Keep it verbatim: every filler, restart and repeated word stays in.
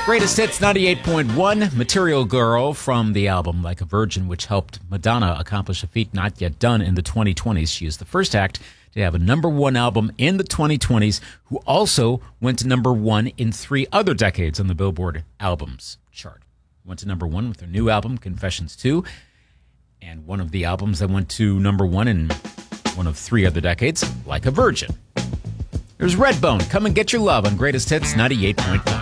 Greatest Hits ninety-eight point one, Material Girl from the album Like a Virgin, which helped Madonna accomplish a feat not yet done in the twenty twenties. She is the first act to have a number one album in the twenty twenties who also went to number one in three other decades on the Billboard Albums chart. Went to number one with her new album, Confessions two, and one of the albums that went to number one in one of three other decades, Like a Virgin. There's Redbone. Come and get your love on Greatest Hits ninety-eight point one.